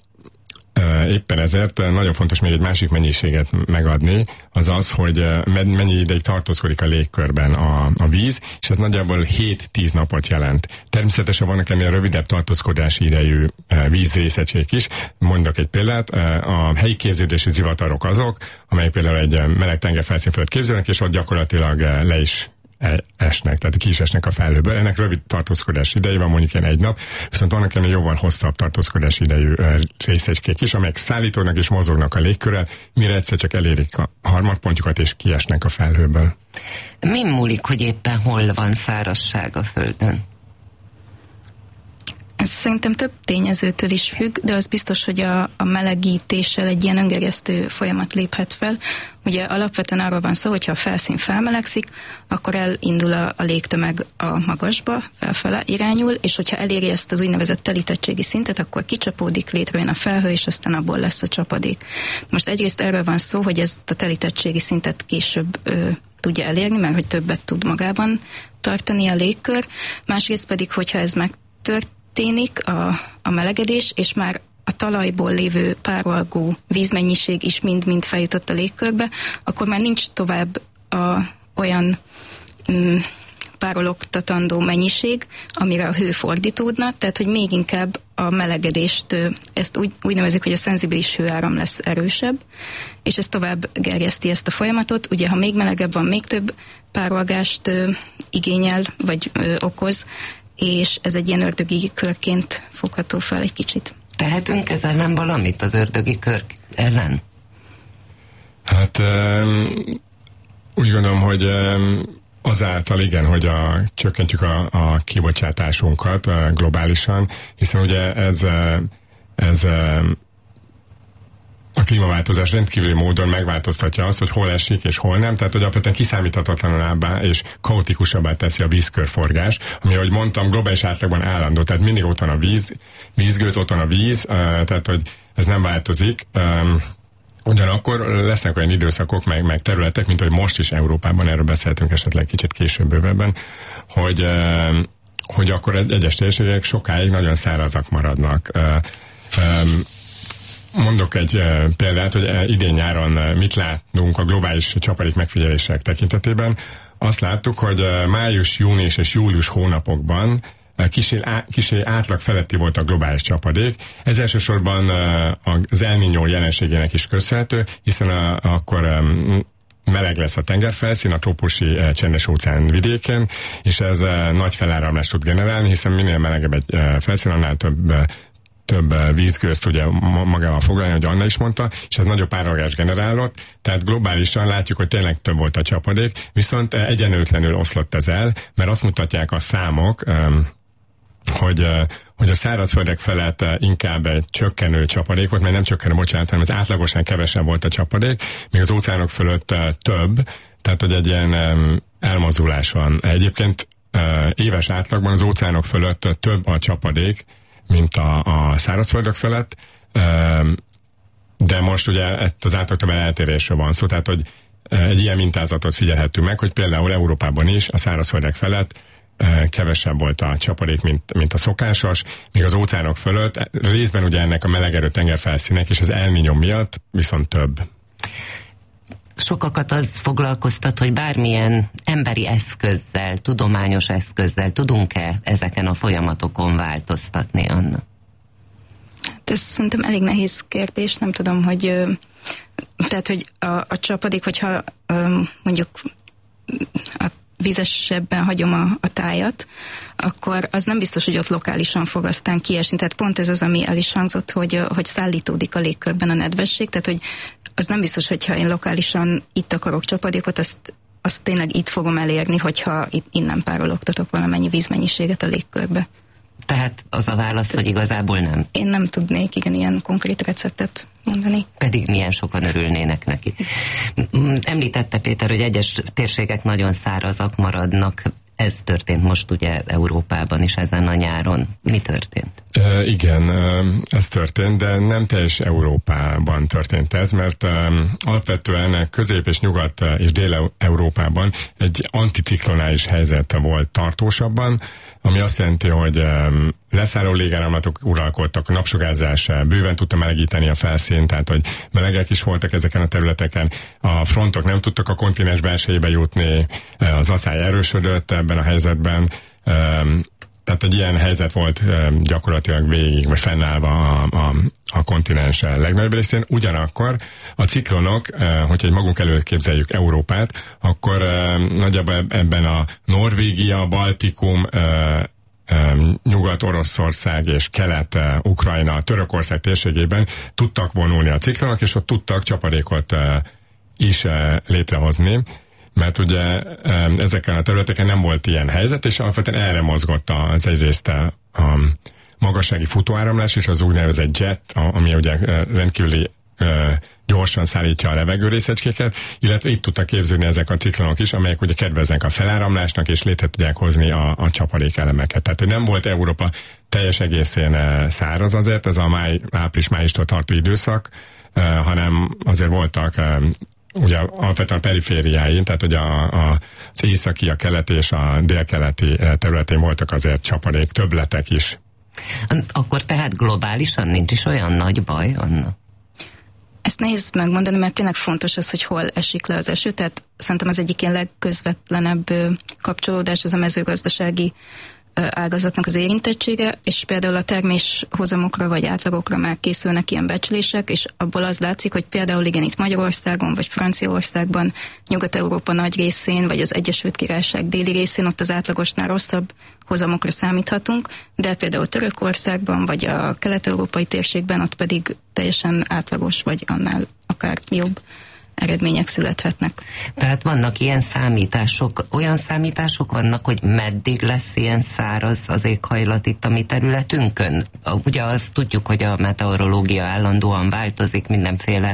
Speaker 14: éppen ezért nagyon fontos még egy másik mennyiséget megadni, az az, hogy mennyi ideig tartózkodik a légkörben a, a víz, és ez nagyjából hét-tíz napot jelent. Természetesen vannak ennél rövidebb tartózkodási idejű vízrészecskék is. Mondok egy példát, a helyi képződési zivatarok azok, amelyek például egy meleg tengerfelszín fölött képzelnek, és ott gyakorlatilag le is esnek, tehát ki is esnek a felhőből. Ennek rövid tartózkodás idejű van, mondjuk ilyen egy nap, viszont vannak ennél jóval hosszabb tartózkodás idejű részecskék is, amelyek szállítódnak és mozognak a légkörrel, mire egyszer csak elérik a harmadpontjukat és kiesnek a felhőből.
Speaker 13: Min múlik, hogy éppen hol van szárazság a Földön?
Speaker 15: Ez szerintem több tényezőtől is függ, de az biztos, hogy a, a melegítéssel egy ilyen öngerjesztő folyamat léphet fel. Ugye alapvetően arról van szó, hogyha a felszín felmelegszik, akkor elindul a, a légtömeg a magasba, felfele irányul, és hogyha eléri ezt az úgynevezett telítettségi szintet, akkor kicsapódik, létrejön a felhő, és aztán abból lesz a csapadék. Most egyrészt erről van szó, hogy ezt a telítettségi szintet később ö, tudja elérni, mert hogy többet tud magában tartani a légkör. Másrészt pedig, hogyha ez megtört, történik a, a melegedés, és már a talajból lévő párolgó vízmennyiség is mind-mind feljutott a légkörbe, akkor már nincs tovább a, olyan mm, párologtatandó mennyiség, amire a hő fordítódna, tehát hogy még inkább a melegedést, ezt úgy, úgy nevezik, hogy a szenzibilis hőáram lesz erősebb, és ez tovább gerjeszti ezt a folyamatot. Ugye, ha még melegebb van, még több párolgást ö, igényel, vagy ö, okoz, és ez egy ilyen ördögi körként fogható fel egy kicsit.
Speaker 13: Tehetünk ez ellen valamit, az ördögi kör ellen?
Speaker 14: Hát um, úgy gondolom, hogy um, azáltal igen, hogy a, csökkentjük a, a kibocsátásunkat a globálisan, hiszen ugye ez, ez a klímaváltozás rendkívüli módon megváltoztatja azt, hogy hol esik és hol nem, tehát hogy alapvetően kiszámíthatatlanabbá és kaotikusabbá teszi a vízkörforgás, ami, ahogy mondtam, globális átlagban állandó, tehát mindig ott van a víz, vízgőz, ott van a víz, tehát hogy ez nem változik. Ugyanakkor lesznek olyan időszakok, meg, meg területek, mint hogy most is Európában, erről beszéltünk esetleg kicsit később bővebben, hogy, hogy akkor egyes térségek sokáig nagyon szárazak maradnak. Mondok egy példát, hogy idén nyáron mit látnunk a globális csapadék megfigyelések tekintetében. Azt láttuk, hogy május, június és július hónapokban kicsi átlag feletti volt a globális csapadék. Ez elsősorban az El Niño jelenségének is köszönhető, hiszen akkor meleg lesz a tengerfelszín, a trópusi csendes óceán vidéken, és ez nagy feláramlást tud generálni, hiszen minél melegebb egy felszín, annál több több vízgőzt ugye magával foglalni, hogy Anna is mondta, és ez nagyobb párolgást generálott, tehát globálisan látjuk, hogy tényleg több volt a csapadék, viszont egyenlőtlenül oszlott ez el, mert azt mutatják a számok, hogy, hogy a szárazföldek felett inkább egy csökkenő csapadék volt, mert nem csökkenő, bocsánat, hanem az átlagosan kevesebb volt a csapadék, még az óceánok fölött több, tehát hogy egy ilyen elmozulás van. Egyébként éves átlagban az óceánok fölött több a csapadék, mint a, a szárazföldök felett, de most ugye az átlagban eltérésről van szó, tehát hogy egy ilyen mintázatot figyelhetünk meg, hogy például Európában is a szárazföldek felett kevesebb volt a csapadék, mint, mint a szokásos, míg az óceánok fölött részben ugye ennek a melegerő tengerfelszínek és az El Niño miatt viszont több.
Speaker 13: Sokakat az foglalkoztat, hogy bármilyen emberi eszközzel, tudományos eszközzel tudunk-e ezeken a folyamatokon változtatni, Anna?
Speaker 15: Hát ez szerintem elég nehéz kérdés, nem tudom, hogy tehát, hogy a, a csapadék, hogyha mondjuk a vizesebben hagyom a, a tájat, akkor az nem biztos, hogy ott lokálisan fog aztán kiesni. Tehát pont ez az, ami el is hangzott, hogy, hogy szállítódik a légkörben a nedvesség, tehát hogy az nem biztos, hogyha én lokálisan itt akarok csapadékot, azt, azt tényleg itt fogom elérni, hogyha itt, innen párologtatok valamennyi vízmennyiséget a légkörbe.
Speaker 13: Tehát az a válasz, hogy igazából nem.
Speaker 15: Én nem tudnék igen ilyen konkrét receptet mondani.
Speaker 13: Pedig milyen sokan örülnének neki. Említette Péter, hogy egyes térségek nagyon szárazak maradnak. Ez történt most ugye Európában is ezen a nyáron. Mi történt?
Speaker 14: E, igen, ez történt, de nem teljes Európában történt ez, mert um, alapvetően Közép- és Nyugat- és Dél-Európában egy anticiklonális helyzet volt tartósabban, ami azt jelenti, hogy um, leszálló légáramlatok uralkodtak, a napsugárzás bőven tudta melegíteni a felszínt, tehát hogy melegek is voltak ezeken a területeken, a frontok nem tudtak a kontinens belsejébe jutni, az asszály erősödött ebben a helyzetben, um, tehát egy ilyen helyzet volt um, gyakorlatilag végig, vagy fennállva a, a, a kontinens legnagyobb részén. Ugyanakkor a ciklonok, uh, hogyha magunk előtt képzeljük Európát, akkor uh, nagyjából ebben a Norvégia, Baltikum, uh, um, Nyugat-Oroszország és Kelet-Ukrajna, Törökország térségében tudtak vonulni a ciklonok, és ott tudtak csapadékot uh, is uh, létrehozni, mert ugye ezeken a területeken nem volt ilyen helyzet, és alapvetően erre mozgott az egyrészt a, a magassági futóáramlás, és az úgynevezett jet, ami ugye rendkívüli gyorsan szállítja a levegő részecskéket, illetve itt tudtak képződni ezek a ciklonok is, amelyek ugye kedveznek a feláramlásnak, és létre tudják hozni a, a csapadék elemeket. Tehát, hogy nem volt Európa teljes egészén száraz azért, ez a máj, április-májustól tartó időszak, hanem azért voltak ugye alapvetően a perifériáin, tehát hogy a, a, az északi, a keleti és a délkeleti területén voltak azért csapadék, többletek is.
Speaker 13: Akkor tehát globálisan nincs is olyan nagy baj, Anna?
Speaker 15: Ezt nehéz megmondani, mert tényleg fontos az, hogy hol esik le az eső, tehát szerintem az egyik ilyen legközvetlenebb kapcsolódás az a mezőgazdasági ágazatnak az érintettsége, és például a terméshozamokra vagy átlagokra már készülnek ilyen becslések, és abból az látszik, hogy például igen, itt Magyarországon vagy Franciaországban, Nyugat-Európa nagy részén, vagy az Egyesült Királyság déli részén ott az átlagosnál rosszabb hozamokra számíthatunk, de például Törökországban vagy a kelet-európai térségben ott pedig teljesen átlagos, vagy annál akár jobb eredmények születhetnek.
Speaker 13: Tehát vannak ilyen számítások, olyan számítások vannak, hogy meddig lesz ilyen száraz az éghajlat itt a mi területünkön? Ugye azt tudjuk, hogy a meteorológia állandóan változik, mindenféle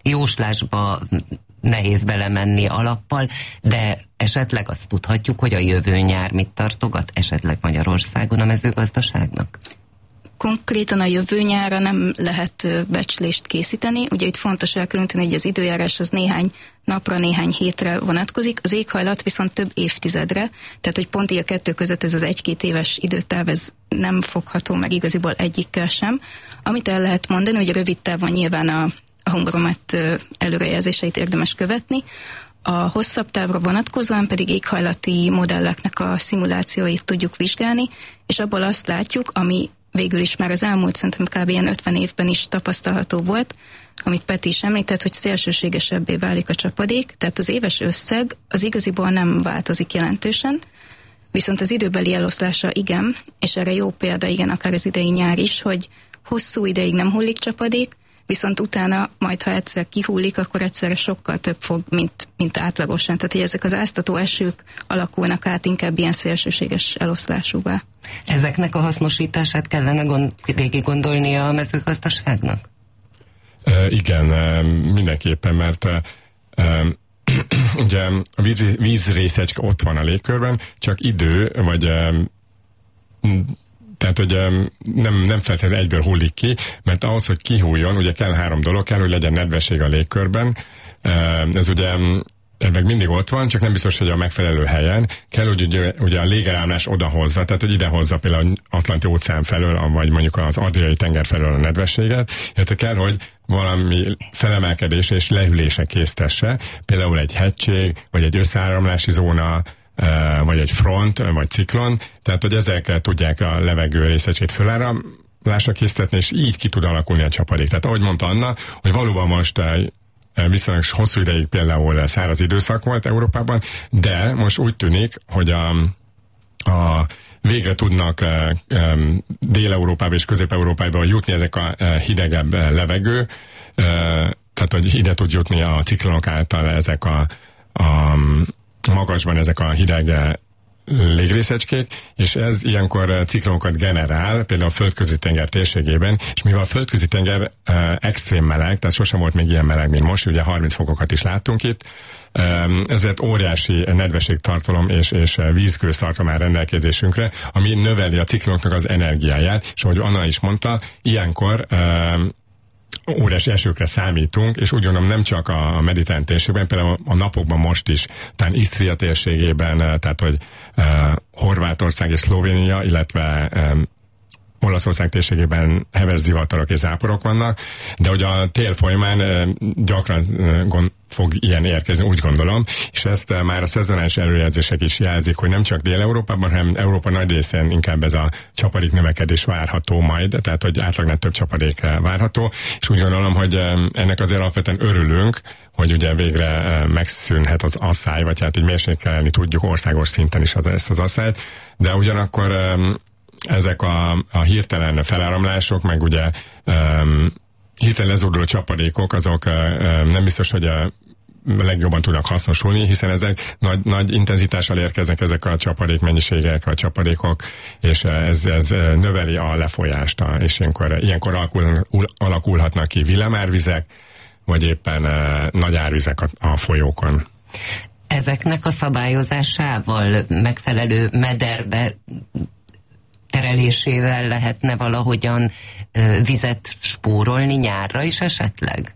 Speaker 13: jóslásba nehéz belemenni alappal, de esetleg azt tudhatjuk, hogy a jövő nyár mit tartogat esetleg Magyarországon a mezőgazdaságnak?
Speaker 15: Konkrétan a jövő nyárra nem lehet becslést készíteni. Ugye itt fontos elkülöníteni, hogy az időjárás az néhány napra, néhány hétre vonatkozik, az éghajlat viszont több évtizedre, tehát hogy pont így a kettő között ez az egy-két éves időtáv, ez nem fogható meg igaziból egyikkel sem. Amit el lehet mondani, hogy rövid távon nyilván a, a Hungaromet előrejelzéseit érdemes követni, a hosszabb távra vonatkozóan pedig éghajlati modelleknek a szimulációit tudjuk vizsgálni, és abból azt látjuk, ami végül is már az elmúlt szerintem kb. Ilyen ötven évben is tapasztalható volt, amit Peti is említett, hogy szélsőségesebbé válik a csapadék, tehát az éves összeg az igaziból nem változik jelentősen, viszont az időbeli eloszlása igen, és erre jó példa igen, akár az idei nyár is, hogy hosszú ideig nem hullik csapadék, viszont utána majd, ha egyszer kihullik, akkor egyszerre sokkal több fog, mint, mint átlagosan. Tehát, hogy ezek az áztató esők alakulnak át inkább ilyen szélsőséges eloszlásúvá.
Speaker 13: Ezeknek a hasznosítását kellene gond, végig gondolni a mezőgazdaságnak?
Speaker 14: E, igen, mindenképpen, mert e, ugye a víz, vízrészecske ott van a légkörben, csak idő, vagy tehát, hogy nem, nem feltétlenül egyből hullik ki, mert ahhoz, hogy kihújjon, ugye kell három dolog, kell, hogy legyen nedvesség a légkörben. Ez ugye meg mindig ott van, csak nem biztos, hogy a megfelelő helyen. Kell, hogy ugye, ugye a légerámlás odahozza, tehát hogy idehozza például Atlanti óceán felől, vagy mondjuk az Adriai tenger felől a nedvességet, illetve kell, hogy valami felemelkedés és lehűlése késztesse, például egy hegység, vagy egy összeáramlási zóna, vagy egy front, vagy ciklon, tehát hogy ezekkel tudják a levegő részecsét föláramlásra késztetni, és így ki tud alakulni a csapadék. Tehát ahogy mondta Anna, hogy valóban most viszonylag hosszú ideig például száraz időszak volt Európában, de most úgy tűnik, hogy a, a végre tudnak e, e, Dél-Európába és Közép-Európába jutni ezek a e, hidegebb e, levegő, e, tehát hogy ide tud jutni a ciklonok által ezek a, a magasban ezek a hideg légrészecskék, és ez ilyenkor ciklonokat generál, például a földközi tenger térségében, és mivel a földközi tenger e, extrém meleg, tehát sosem volt még ilyen meleg, mint most, ugye harminc fokokat is láttunk itt, e, ezért óriási nedvességtartalom és, és vízgőztartalom áll rendelkezésünkre, ami növeli a ciklonoknak az energiáját, és ahogy Anna is mondta, ilyenkor e, óriási esőkre számítunk, és úgy gondolom nem csak a mediterrán térségben, például a napokban most is, talán Isztria térségében, tehát hogy uh, Horvátország és Szlovénia, illetve um, Olaszország térségében heves zivatarok és záporok vannak, de hogy a tél folyamán uh, gyakran uh, gond, fog ilyen érkezni, úgy gondolom, és ezt uh, már a szezonális előrejelzések is jelzik, hogy nem csak Dél-Európában, hanem Európa nagy részén inkább ez a csapadék növekedés várható majd, tehát hogy átlagnál több csapadék uh, várható, és úgy gondolom, hogy uh, ennek azért alapvetően örülünk, hogy ugye végre uh, megszűnhet az asszály, vagy hát így mérsékelni tudjuk országos szinten is az, ezt az asszályt, de ugyanakkor um, ezek a, a hirtelen feláramlások, meg ugye um, hirtelen lezúduló csapadékok, azok um, nem biztos, hogy a legjobban tudnak hasznosulni, hiszen ezek nagy, nagy intenzitással érkeznek ezek a csapadék mennyiségek, a csapadékok, és ez, ez növeli a lefolyást, és ilyenkor, ilyenkor alakul, alakulhatnak ki villámárvizek, vagy éppen uh, nagy árvizek a, a folyókon.
Speaker 13: Ezeknek a szabályozásával megfelelő mederbe terelésével lehetne valahogyan ö, vizet spórolni nyárra is esetleg?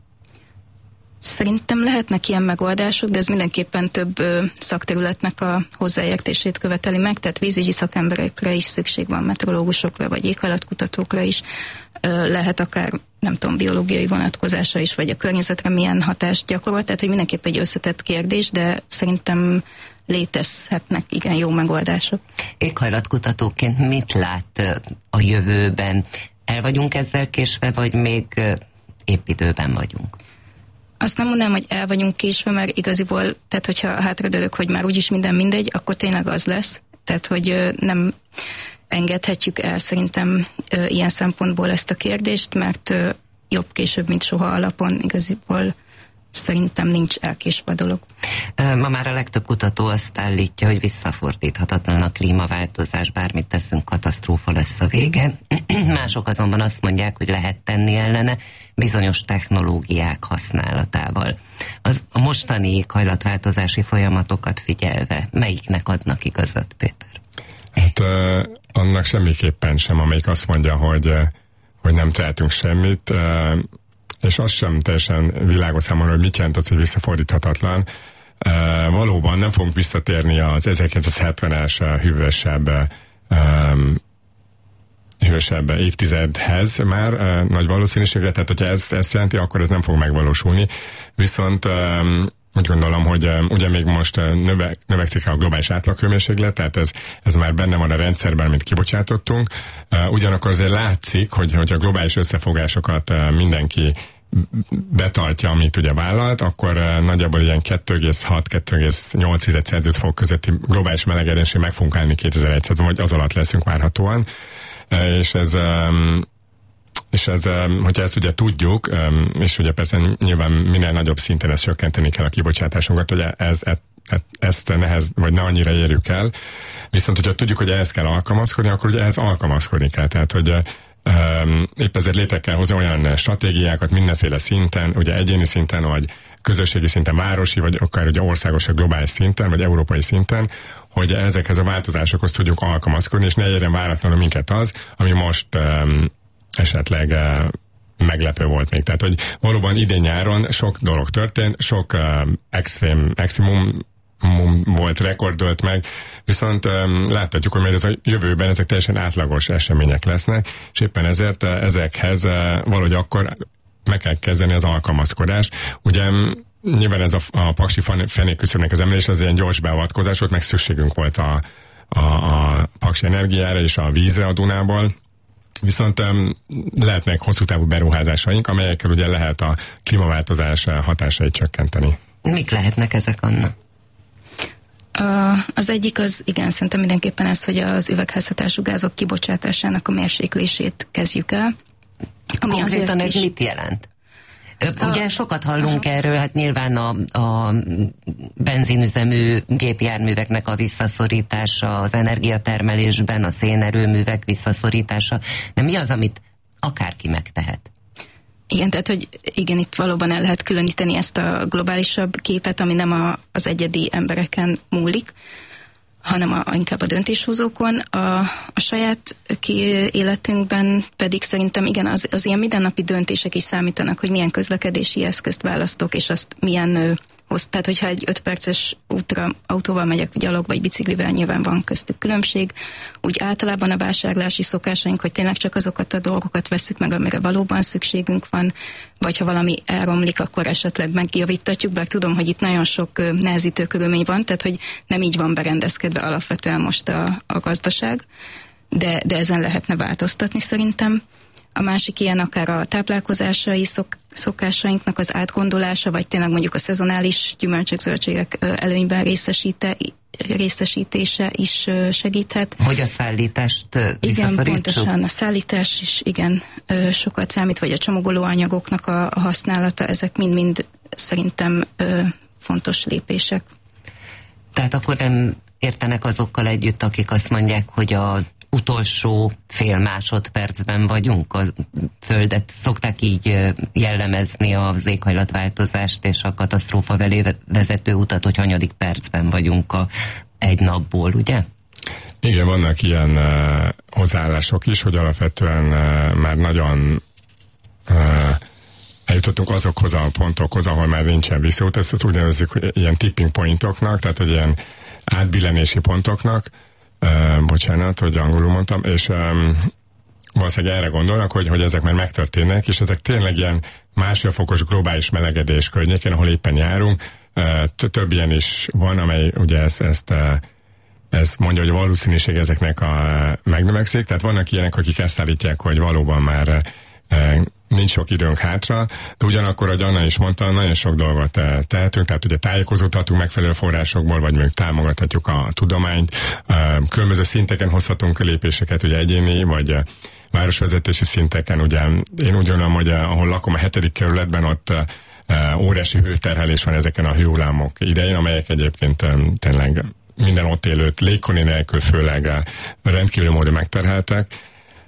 Speaker 15: Szerintem lehetnek ilyen megoldások, de ez mindenképpen több ö, szakterületnek a hozzáértését követeli meg, tehát vízügyi szakemberekre is szükség van, meteorológusokra, vagy éghajlatkutatókra is. Ö, lehet akár, nem tudom, biológiai vonatkozása is, vagy a környezetre milyen hatást gyakorol, tehát hogy mindenképp egy összetett kérdés, de szerintem létezhetnek igen jó megoldások.
Speaker 13: Éghajlatkutatóként mit lát a jövőben? El vagyunk ezzel késve, vagy még épp időben vagyunk?
Speaker 15: Azt nem mondanám, hogy el vagyunk késve, mert igaziból, tehát hogyha hátradőlök, hogy már úgyis minden mindegy, akkor tényleg az lesz. Tehát, hogy nem engedhetjük el szerintem ilyen szempontból ezt a kérdést, mert jobb később, mint soha alapon igaziból szerintem nincs elkésve a dolog.
Speaker 13: Ma már a legtöbb kutató azt állítja, hogy visszafordíthatatlan a klímaváltozás, bármit teszünk, katasztrófa lesz a vége. Mások azonban azt mondják, hogy lehet tenni ellene bizonyos technológiák használatával. Az a mostani éghajlatváltozási folyamatokat figyelve, melyiknek adnak igazat, Péter?
Speaker 14: Hát uh, annak semmiképpen sem, amelyik azt mondja, hogy, uh, hogy nem tehetünk semmit, uh, és az sem teljesen világos számomra, hogy mit jelent az, hogy visszafordíthatatlan. Uh, valóban nem fogunk visszatérni az ezerkilencszázhetvenes uh, hűvösebb, um, hűvösebb évtizedhez már uh, nagy valószínűséggel, tehát hogyha ez, ez jelenti, akkor ez nem fog megvalósulni. Viszont um, úgy gondolom, hogy uh, ugye még most uh, növe, növekszik a globális átlaghőmérséklet, tehát ez, ez már benne van a rendszerben, amit kibocsátottunk. Uh, ugyanakkor azért látszik, hogy, hogy a globális összefogásokat uh, mindenki betartja, amit ugye vállalt, akkor uh, nagyjából ilyen kettő egész hat - kettő egész nyolc Celsius fok közötti globális melegedésig meg fogunk állni kétezer-százban, vagy az alatt leszünk várhatóan. Uh, és ez um, és ez, hogyha ezt ugye tudjuk, és ugye persze nyilván minél nagyobb szinten ezt csökkenteni kell a kibocsátásunkat, hogy ez, ez, ezt nehez, vagy ne annyira érjük el. Viszont, hogyha tudjuk, hogy ehhez kell alkalmazkodni, akkor ugye ehhez alkalmazkodni kell. Tehát, hogy Épp ezért létre kell hozni olyan stratégiákat mindenféle szinten, ugye egyéni szinten, vagy közösségi szinten, városi, vagy akár ugye országos, vagy globális szinten, vagy európai szinten, hogy ezekhez a változásokhoz tudjunk alkalmazkodni, és ne érjen váratlanul minket az, ami most um, esetleg uh, meglepő volt még. Tehát, hogy valóban idén nyáron sok dolog történt, sok uh, extrém, extremum volt, rekordolt meg, viszont um, láthatjuk, hogy ez a jövőben ezek teljesen átlagos események lesznek, és éppen ezért uh, ezekhez uh, valahogy akkor meg kell kezdeni az alkalmazkodást. Ugye nyilván ez a, a paksi fenékküszöbnek az emelés az ilyen gyors beavatkozás volt, meg szükségünk volt a, a, a paksi energiára és a vízre a Dunából. Viszont um, lehetnek hosszú távú beruházásaink, amelyekkel ugye lehet a klímaváltozás hatásait csökkenteni.
Speaker 13: Mik lehetnek ezek, Anna?
Speaker 15: A, az egyik az, igen, szerintem mindenképpen ez, hogy az üvegházhatású gázok kibocsátásának a mérséklését kezdjük el.
Speaker 13: Ami konkrétan ez is... mit jelent? Ugye sokat hallunk aha. erről, hát nyilván a, a benzinüzemű gépjárműveknek a visszaszorítása, az energiatermelésben, a szénerőművek visszaszorítása, de mi az, amit akárki megtehet?
Speaker 15: Igen, tehát, hogy igen, itt valóban el lehet különíteni ezt a globálisabb képet, ami nem a, az egyedi embereken múlik, hanem a, inkább a döntéshozókon. A, a saját életünkben pedig szerintem igen, az, az ilyen mindennapi döntések is számítanak, hogy milyen közlekedési eszközt választok, és azt milyen hoz. Tehát, hogyha egy öt perces útra autóval megyek, gyalog vagy biciklivel, nyilván van köztük különbség. Úgy általában a vásárlási szokásaink, hogy tényleg csak azokat a dolgokat vesszük meg, amire valóban szükségünk van, vagy ha valami elromlik, akkor esetleg megjavítatjuk, bár tudom, hogy itt nagyon sok nehezítő körülmény van, tehát hogy nem így van berendezkedve alapvetően most a, a gazdaság, de, de ezen lehetne változtatni szerintem. A másik ilyen akár a táplálkozásai szok, szokásainknak az átgondolása, vagy tényleg mondjuk a szezonális gyümölcsök, zöldségek előnyben részesíte, részesítése is segíthet.
Speaker 13: Hogy a szállítást visszaszorítsuk?
Speaker 15: Igen, pontosan a szállítás is igen sokat számít, vagy a csomagolóanyagoknak a, a használata, ezek mind-mind szerintem fontos lépések.
Speaker 13: Tehát akkor nem értenek azokkal együtt, akik azt mondják, hogy a utolsó fél másodpercben vagyunk. A Földet szokták így jellemezni, az éghajlatváltozást és a katasztrófa felé vezető utat, hogy hanyadik percben vagyunk a egy napból, ugye?
Speaker 14: Igen, vannak ilyen uh, hozzáállások is, hogy alapvetően uh, már nagyon uh, eljutottunk azokhoz a pontokhoz, ahol már nincsen visszaút. Ezt úgy nevezzük, hogy ilyen tipping pointoknak, tehát hogy ilyen átbillenési pontoknak, Uh, bocsánat, hogy angolul mondtam, és um, valószínűleg erre gondolnak, hogy, hogy ezek már megtörténnek, és ezek tényleg ilyen másfél fokos globális melegedés környékén, ahol éppen járunk. Uh, több ilyen is van, amely ugye ezt, ezt, uh, ezt mondja, hogy a valószínűség ezeknek a, uh, megnövekszik, tehát vannak ilyenek, akik ezt állítják, hogy valóban már uh, nincs sok időnk hátra, de ugyanakkor, ahogy Anna is mondta, nagyon sok dolgot tehetünk, tehát ugye tájékozódhatunk megfelelő forrásokból, vagy még támogathatjuk a tudományt, különböző szinteken hozhatunk lépéseket, ugye egyéni, vagy városvezetési szinteken, ugye én úgy gondolom, hogy ahol lakom a hetedik kerületben, ott óriási hőterhelés van ezeken a hőhullámok idején, amelyek egyébként tényleg minden ott élőt légkoni nélkül főleg rendkívül módon megterheltek.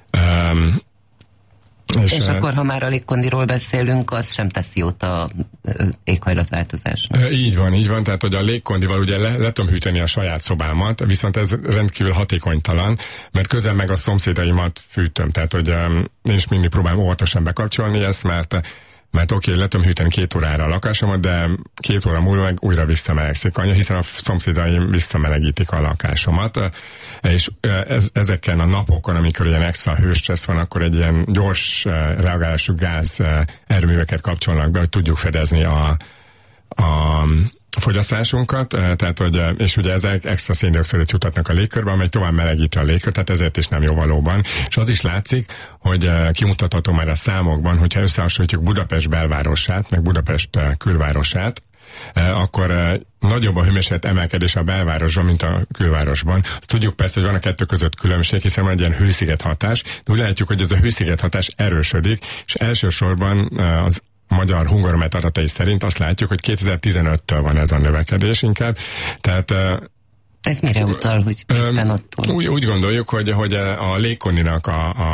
Speaker 13: És, és akkor, ha már a légkondiról beszélünk, az sem teszi jót a éghajlatváltozásnak.
Speaker 14: Így van, így van, tehát hogy a légkondival ugye le, le tudom hűteni a saját szobámat, viszont ez rendkívül hatékonytalan, mert közel meg a szomszédaimat fűtöm, tehát hogy um, én is mindig próbálom óvatosan bekapcsolni ezt, mert mert oké, okay, le tudom hűteni két órára a lakásomat, de két óra múlva meg újra visszamelegszik anya, hiszen a szomszédaim visszamelegítik a lakásomat, és ez, ezeken a napokon, amikor ilyen extra hőstressz van, akkor egy ilyen gyors reagálású gáz erőműveket kapcsolnak be, hogy tudjuk fedezni a, a fogyasztásunkat, tehát, hogy, és ugye ezek extra széndioxidot jutatnak a légkörbe, amely tovább melegíti a légkört, tehát ezért is nem jó valóban. És az is látszik, hogy kimutatható már a számokban, hogyha összehasonlítjuk Budapest belvárosát, meg Budapest külvárosát, akkor nagyobb a hőmérséklet emelkedése a belvárosban, mint a külvárosban. Azt tudjuk persze, hogy van a kettő között különbség, hiszen van egy ilyen hősziget hatás, de úgy látjuk, hogy ez a hősziget hatás erősödik, és elsősorban az magyar Hungaromet adatai szerint azt látjuk, hogy kétezer-tizenöttől van ez a növekedés inkább. Tehát
Speaker 13: ez mire utal, hogy éppen attól?
Speaker 14: Úgy, úgy gondoljuk, hogy, hogy a légkondinak a, a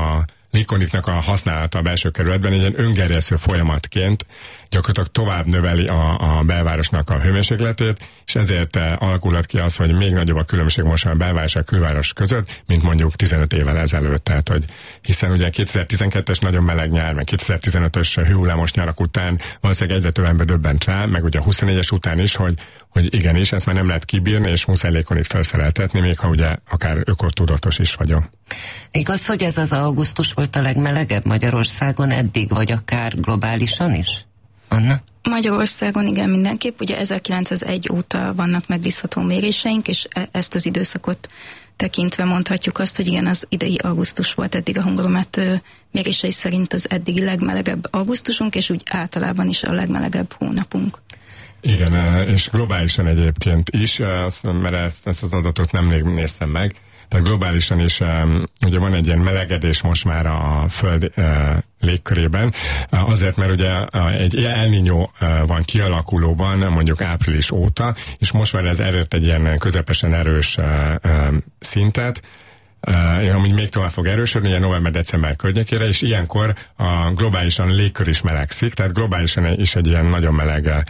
Speaker 14: légkondiknak a használata a belső kerületben egy ilyen öngerjesztő folyamatként gyakorlatilag tovább növeli a, a belvárosnak a hőmérsékletét, és ezért alakulhat ki az, hogy még nagyobb a különbség most a belváros és a külváros között, mint mondjuk tizenöt évvel ezelőtt. Tehát, hogy hiszen ugye kétezer-tizenkettes nagyon meleg nyár, meg kétezer-tizenötös hőhullámos nyarak után valószínűleg egyre több ember döbbent rá, meg ugye a huszonnégyes után is, hogy, hogy igenis, ezt már nem lehet kibírni, és muszáj légkondit felszereltetni, még ha ugye akár ökotudatos is vagyok.
Speaker 13: Igaz, hogy ez az augusztus volt a legmelegebb Magyarországon eddig, vagy akár globálisan is? Anna?
Speaker 15: Magyarországon igen, mindenképp. Ugye ezerkilencszázegy óta vannak megbízható méréseink, és e- ezt az időszakot tekintve mondhatjuk azt, hogy igen, az idei augusztus volt eddig a Hungaromet mérései szerint az eddigi legmelegebb augusztusunk, és úgy általában is a legmelegebb hónapunk.
Speaker 14: Igen, és globálisan egyébként is, mert ezt az adatot nemrég néztem meg, tehát globálisan is ugye van egy ilyen melegedés most már a Föld légkörében, azért, mert ugye egy El Niño van kialakulóban mondjuk április óta, és most már ez elért egy ilyen közepesen erős szintet, Uh, amúgy még tovább fog erősödni, ilyen november-december környékére, és ilyenkor a globálisan légkör is melegszik, tehát globálisan is egy ilyen nagyon meleg uh,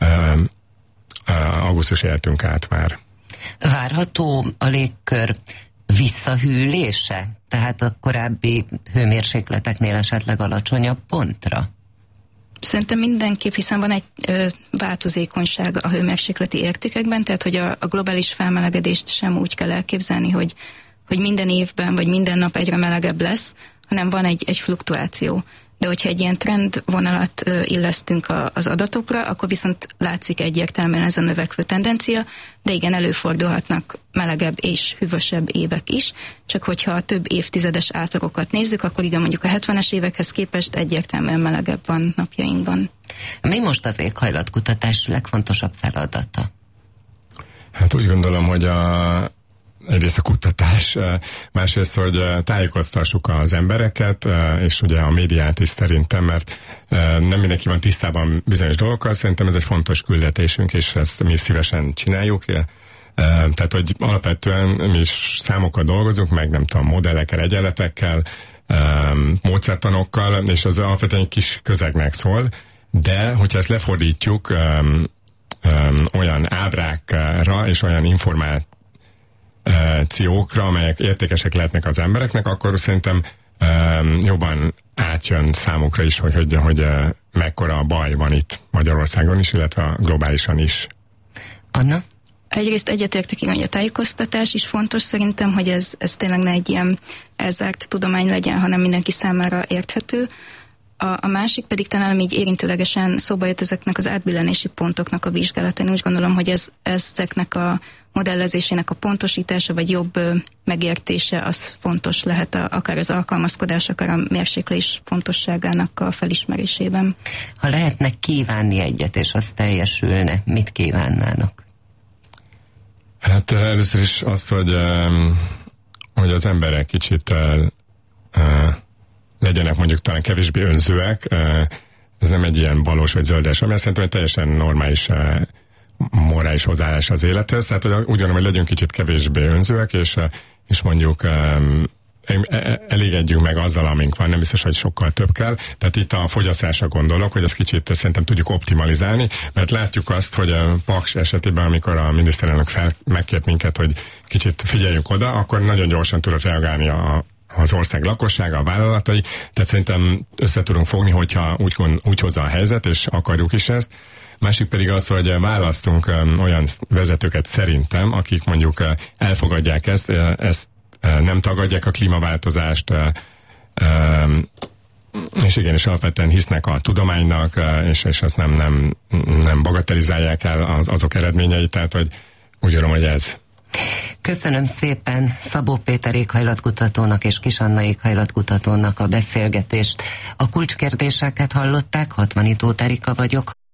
Speaker 14: uh, augusztus éltünk át már.
Speaker 13: Várható a légkör visszahűlése? Tehát a korábbi hőmérsékleteknél esetleg alacsonyabb pontra?
Speaker 15: Szerintem mindenképp, hiszen van egy ö, változékonyság a hőmérsékleti értékekben, tehát hogy a, a globális felmelegedést sem úgy kell elképzelni, hogy hogy minden évben, vagy minden nap egyre melegebb lesz, hanem van egy, egy fluktuáció. De hogyha egy ilyen trendvonalat ö, illesztünk a, az adatokra, akkor viszont látszik egyértelműen ez a növekvő tendencia, de igen, előfordulhatnak melegebb és hűvösebb évek is, csak hogyha a több évtizedes átlagokat nézzük, akkor igen, mondjuk a hetvenes évekhez képest egyértelműen melegebb van napjainkban.
Speaker 13: Mi most az éghajlatkutatás legfontosabb feladata?
Speaker 14: Hát úgy gondolom, hogy a egyrészt a kutatás, másrészt, hogy tájékoztassuk az embereket, és ugye a médiát is szerintem, mert nem mindenki van tisztában bizonyos dolgokkal, szerintem ez egy fontos küldetésünk, és ezt mi szívesen csináljuk. Tehát, hogy alapvetően mi is számokkal dolgozunk, meg nem tudom, modellekkel, egyenletekkel, módszertanokkal, és az alapvetően egy kis közegnek szól, de hogyha ezt lefordítjuk olyan ábrákra és olyan információkra, ciókra, amelyek értékesek lehetnek az embereknek, akkor szerintem um, jobban átjön számukra is, hogy, hogy, hogy uh, mekkora baj van itt Magyarországon is, illetve globálisan is.
Speaker 13: Anna?
Speaker 15: Egyrészt egyetértek, igen, hogy a tájékoztatás is fontos szerintem, hogy ez, ez tényleg ne egy ilyen elzárt tudomány legyen, hanem mindenki számára érthető. A, a másik pedig talán így érintőlegesen szóba jött ezeknek az átbillenési pontoknak a vizsgálata. Én úgy gondolom, hogy ez, ezeknek a modellezésének a pontosítása, vagy jobb ö, megértése, az fontos lehet a, akár az alkalmazkodás, akár a mérséklés fontosságának a felismerésében.
Speaker 13: Ha lehetne kívánni egyet, és az teljesülne, mit kívánnának?
Speaker 14: Hát először is azt, hogy, hogy az emberek kicsit legyenek mondjuk talán kevésbé önzőek, ez nem egy ilyen balos vagy zöldes, ami azt szerintem egy teljesen normális morális hozzáállás az élethez, tehát hogy úgy gondolom, hogy legyünk kicsit kevésbé önzőek, és, és mondjuk elégedjünk meg azzal, amink van, nem biztos, hogy sokkal több kell. Tehát itt a fogyasztásra gondolok, hogy ezt kicsit szerintem tudjuk optimalizálni, mert látjuk azt, hogy a Paks esetében, amikor a miniszterelnök fel megkért minket, hogy kicsit figyeljünk oda, akkor nagyon gyorsan tudott reagálni a az ország lakossága, a vállalatai, tehát szerintem össze tudunk fogni, hogyha úgy, úgy hozza a helyzet, és akarjuk is ezt. Másik pedig az, hogy választunk olyan vezetőket szerintem, akik mondjuk elfogadják ezt, ezt nem tagadják a klímaváltozást, és igenis alapvetően hisznek a tudománynak, és, és azt nem, nem, nem bagatelizálják el az, azok eredményeit, tehát hogy úgy gondolom, hogy ez.
Speaker 13: Köszönöm szépen Szabó Péter éghajlatkutatónak és Kis Anna éghajlatkutatónak a beszélgetést. A kulcskérdéseket hallották, Hatvanitó Erika vagyok.